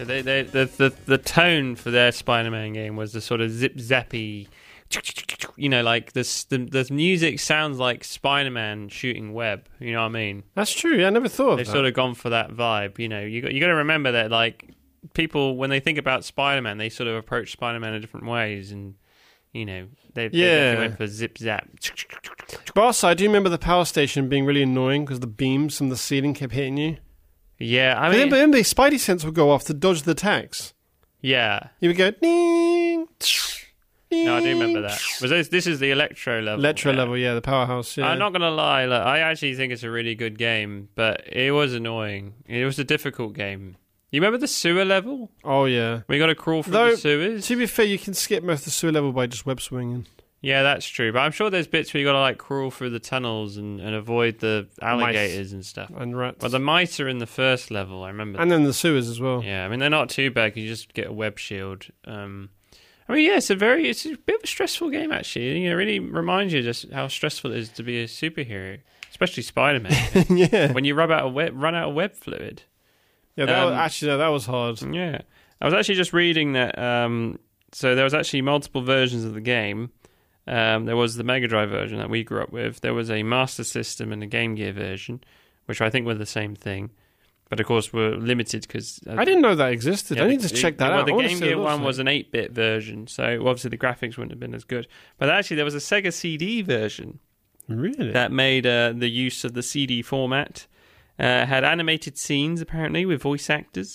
So the tone for their Spider-Man game was the sort of zip-zappy, like the music sounds like Spider-Man shooting web. You know what I mean? That's true. I never thought of that. They've sort of gone for that vibe. You got to remember that like people when they think about Spider-Man, they sort of approach Spider-Man in different ways, and they went for zip-zap. But also, I do remember the power station being really annoying because the beams from the ceiling kept hitting you. Yeah, I mean, mean, then the Spidey sense would go off to dodge the attacks. Yeah, you would go. Ding, ding. No, I do remember that. This is the Electro level. Level, yeah, the powerhouse. Yeah. I'm not gonna lie, look, I actually think it's a really good game, but it was annoying. It was a difficult game. You remember the sewer level? Oh yeah, we got to crawl through the sewers. To be fair, you can skip most of the sewer level by just web swinging. Yeah, that's true. But I'm sure there's bits where you got to like crawl through the tunnels and avoid the alligators and stuff. And rats. Well, the mice are in the first level, I remember. And then the sewers as well. Yeah, I mean, they're not too bad because you just get a web shield. I mean, yeah, it's a bit of a stressful game, actually. It really reminds you just how stressful it is to be a superhero, especially Spider-Man. Yeah. When you run out of web fluid. Yeah, that was hard. Yeah. I was actually just reading that, so there was actually multiple versions of the game. There was the Mega Drive version that we grew up with. There was a Master System and a Game Gear version, which I think were the same thing. But of course, were limited because... I didn't know that existed. I need to check that out. The Game Gear one was an 8-bit version, so obviously the graphics wouldn't have been as good. But actually, there was a Sega CD version. Really? That made the use of the CD format. Had animated scenes, apparently, with voice actors.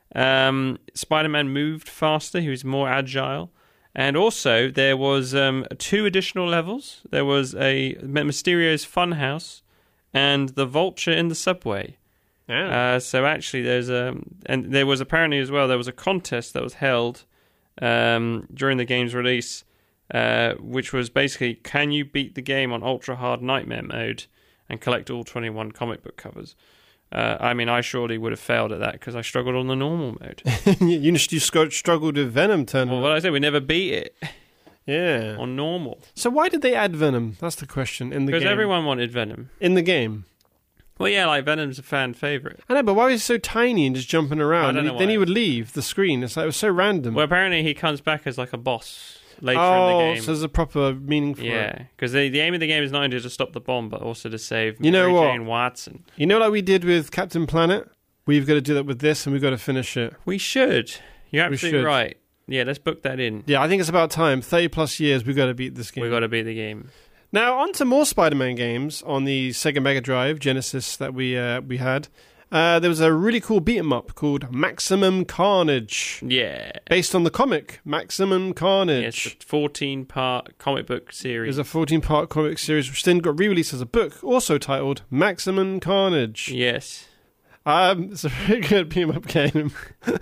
Spider-Man moved faster. He was more agile. And also, there was 2 additional levels. There was a Mysterio's Funhouse and the Vulture in the Subway. Yeah. So actually, and there was apparently as well, there was a contest that was held during the game's release, which was basically, can you beat the game on Ultra Hard Nightmare mode and collect all 21 comic book covers? I mean, I surely would have failed at that because I struggled on the normal mode. you struggled with Venom turn. Well, what I said, we never beat it. Yeah. On normal. So why did they add Venom? That's the question in the game. Because everyone wanted Venom. In the game? Well, yeah, like Venom's a fan favourite. I know, but why was he so tiny and just jumping around? I don't know then he would leave the screen. It's like, it was so random. Well, apparently he comes back as like a boss later in the game. So there's a proper meaning for it. Yeah, because the aim of the game is not only to stop the bomb, but also to save Mary Jane Watson. You know, like we did with Captain Planet? We've got to do that with this, and we've got to finish it. We should. You're absolutely right. Yeah, let's book that in. Yeah, I think it's about time. 30 plus years, we've got to beat this game. We've got to beat the game. Now, on to more Spider-Man games on the Sega Mega Drive, Genesis, that we had. There was a really cool beat-em-up called Maximum Carnage. Yeah. Based on the comic, Maximum Carnage. It's a 14-part comic book series. It's a 14-part comic series, which then got re-released as a book, also titled Maximum Carnage. Yes. It's a very good beat-em-up game.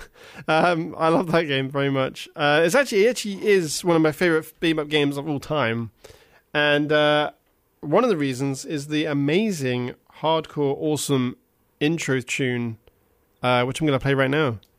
I love that game very much. It actually is one of my favourite beat-em-up games of all time. And one of the reasons is the amazing, hardcore, awesome intro tune, which I'm going to play right now.